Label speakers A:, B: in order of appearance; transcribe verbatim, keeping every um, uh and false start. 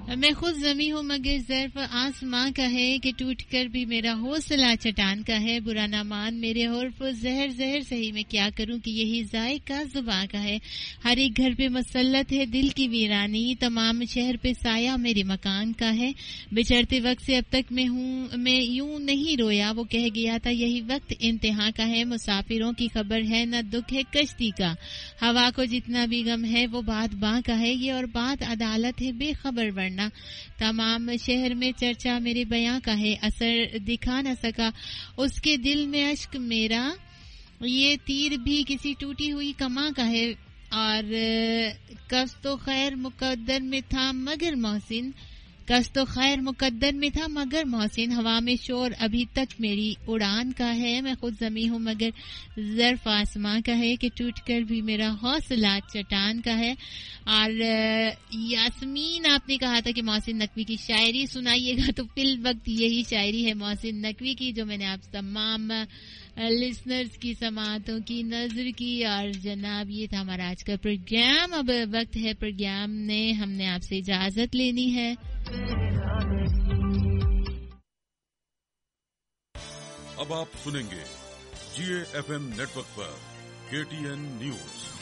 A: میں خود زمیں ہوں مگر ظرف آسماں کا ہے کہ ٹوٹ کر بھی میرا حوصلہ چٹان کا ہے. برا نہ مان میرے حرف و زہر زہر سہی میں کیا کروں کہ یہی ذائقہ زباں کا ہے. ہر ایک گھر پہ مسلط ہے دل کی ویرانی, تمام شہر پہ سایہ میرے مکان کا ہے. بچھڑتے وقت سے اب تک میں ہوں میں یوں نہیں رویا, وہ کہہ گیا تھا یہی وقت انتہا کا ہے. مسافروں کی خبر ہے نہ دکھ ہے کشتی کا, ہوا کو جتنا بھی غم ہے وہ بات باں کا ہے. یہ اور بات عدالت ہے بے خبر ورنہ تمام شہر میں چرچا میرے بیاں کا ہے. اثر دکھا نہ سکا اس کے دل میں اشک میرا, یہ تیر بھی کسی ٹوٹی ہوئی کماں کا ہے. اور قصد و خیر مقدر میں تھا مگر محسن, قصد و خیر مقدر میں تھا مگر محسن. ہوا میں شور ابھی تک میری اڑان کا ہے. میں خود زمیں ہوں مگر ظرف آسماں کا ہے کہ ٹوٹ کر بھی میرا حوصلہ چٹان کا ہے. اور یاسمین آپ نے کہا تھا کہ محسن نقوی کی شاعری سنائیے گا, تو فی الوقت یہی شاعری ہے محسن نقوی کی جو میں نے آپ تمام لسنرز کی سماعتوں کی نظر کی. اور جناب یہ تھا ہمارا آج کا پروگرام. اب وقت ہے پروگرام نے ہم نے آپ سے اجازت لینی ہے.
B: اب آپ سنیں گے جی A F M net work پر کے ٹی این نیوز.